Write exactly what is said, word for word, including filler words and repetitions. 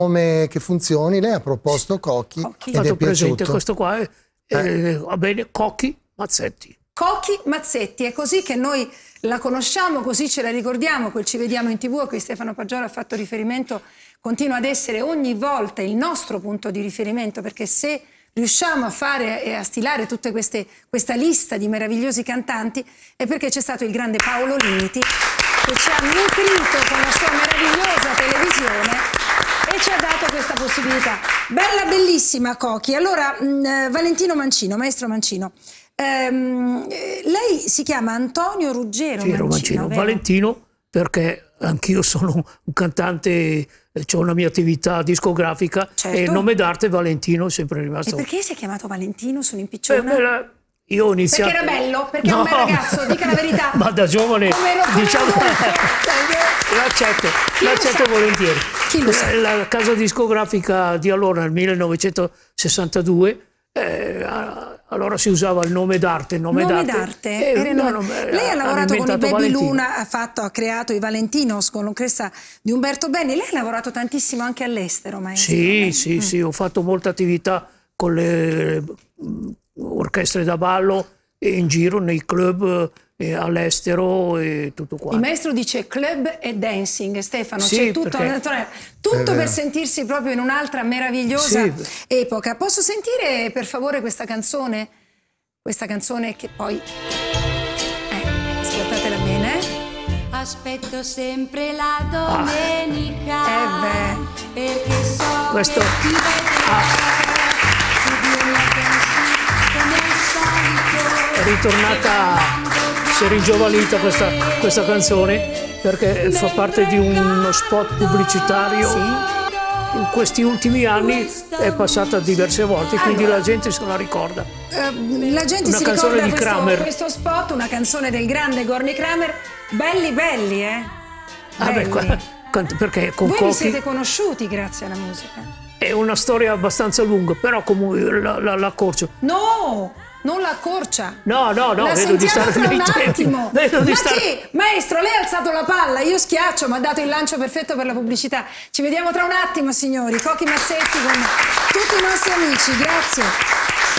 Come che funzioni, lei ha proposto Cocchi, Cocchi. ed è Fatto presente piaciuto. questo qua, eh, eh. va bene, Cocchi Mazzetti. Cocchi Mazzetti, è così che noi la conosciamo, così ce la ricordiamo, quel Ci vediamo in tv a cui Stefano Paggiolo ha fatto riferimento, continua ad essere ogni volta il nostro punto di riferimento, perché se riusciamo a fare e a stilare tutta questa lista di meravigliosi cantanti è perché c'è stato il grande Paolo Limiti che ci ha nutrito con la sua meravigliosa televisione e ci ha dato questa possibilità. Bella, bellissima Cocchi. Allora, mh, Valentino Mancino, maestro Mancino, ehm, lei si chiama Antonio Ruggero Sì, Mancino, Mancino. vero? Valentino, perché anch'io sono un cantante, ho una mia attività discografica, Certo. e il nome d'arte Valentino è sempre rimasto. E perché si è chiamato Valentino su un'impicciona? Eh, beh, la- io ho iniziato... Perché era bello? Perché è un bel ragazzo, dica la verità. Ma da giovane, Come ero- come diciamo, ero- l'accetto, Chi lo l'accetto sa? volentieri. Chi lo sa? La casa discografica di allora, nel millenovecentosessantadue, eh, allora si usava il nome d'arte, il nome, Nome d'arte. d'arte. e Era il no, nome- no, eh, Lei ha hanno lavorato con i inventato Baby Valentino. Luna, ha, fatto, ha creato i Valentinos con l'orchestra di Umberto Benni. Lei ha lavorato tantissimo anche all'estero, maestro. Sì, eh? sì, Mm. sì, ho fatto molta attività con le mh, orchestre da ballo e in giro nei club eh, all'estero e tutto Il quanto. maestro dice club e dancing, Stefano, Sì, c'è tutto, perché- tutto È per vero. sentirsi proprio in un'altra meravigliosa Sì. epoca. Posso sentire per favore questa canzone? Questa canzone che poi... Eh, ascoltatela bene. Aspetto sempre la domenica, Eh beh. perché so Questo- che ti vedrò, Ah. tu vieni a pensi come al solito. È ritornata, si è ringiovanita questa, questa canzone, perché fa parte di uno spot pubblicitario. In questi ultimi anni è passata diverse volte, quindi Allora. la gente se la ricorda. Eh, la gente Una si canzone ricorda di questo, Kramer. questo spot, una canzone del grande Gorny Kramer. Belli belli, eh? Ah, beh, Belli. qua- quant- perché con Voi vi Cocchi siete conosciuti grazie alla musica? è una storia abbastanza lunga, però comunque la, la, la corso. No, non la accorcia. No, no, no, la vedo di sentiamo stare tra nei un tempi. attimo. Vedo di Ma stare- che? Maestro, lei ha alzato la palla, io schiaccio, mi ha dato il lancio perfetto per la pubblicità. Ci vediamo tra un attimo, signori. Cocchi Mazzetti con tutti i nostri amici, grazie.